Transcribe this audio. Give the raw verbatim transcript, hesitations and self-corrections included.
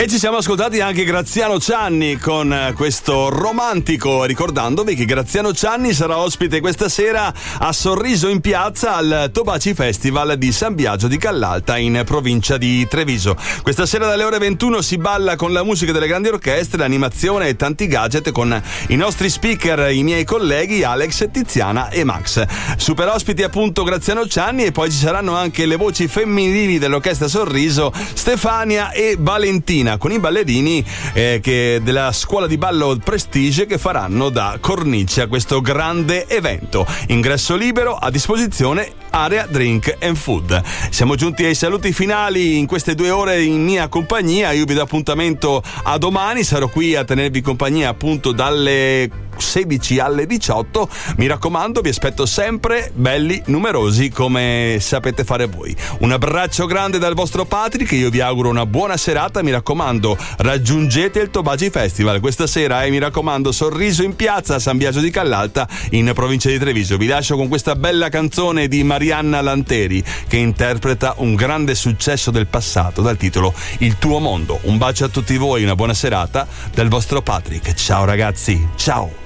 E ci siamo ascoltati anche Graziano Cianni con questo romantico, ricordandovi che Graziano Cianni sarà ospite questa sera a Sorriso in Piazza al Tobaci Festival di San Biagio di Callalta in provincia di Treviso. Questa sera dalle ore ventuno si balla con la musica delle grandi orchestre, animazione e tanti gadget con i nostri speaker, i miei colleghi Alex, Tiziana e Max. Super ospiti appunto Graziano Cianni, e poi ci saranno anche le voci femminili dell'orchestra Sorriso, Stefania e Valentina, con i ballerini eh, che della scuola di ballo Prestige, che faranno da cornice a questo grande evento. Ingresso libero, a disposizione area drink and food. Siamo giunti ai saluti finali in queste due ore in mia compagnia. Io vi do appuntamento a domani, sarò qui a tenervi compagnia appunto dalle sedici alle diciotto. Mi raccomando, vi aspetto sempre belli, numerosi, come sapete fare voi. Un abbraccio grande dal vostro Patrick, io vi auguro una buona serata. Mi raccomando, raggiungete il Tobaci Festival questa sera e mi raccomando, Sorriso in Piazza a San Biagio di Callalta in provincia di Treviso. Vi lascio con questa bella canzone di Marianna Lanteri, che interpreta un grande successo del passato dal titolo Il tuo mondo. Un bacio a tutti voi, una buona serata dal vostro Patrick. Ciao ragazzi, ciao.